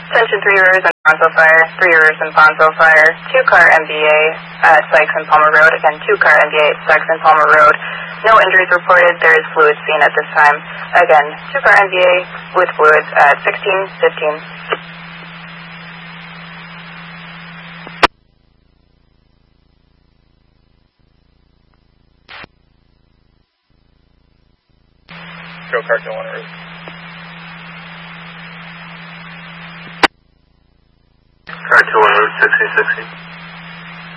Attention 3 Rivers and Ponzo Fire, 3 Rivers and Ponzo Fire, 2-car MVA at Sykes and Palmer Road, again 2-car MVA at Sykes and Palmer Road. No injuries reported, there is fluid seen at this time. Again, 2-car MVA with fluids at 1615. Go car to 1 Roof. Car to 1 Roof, 1660.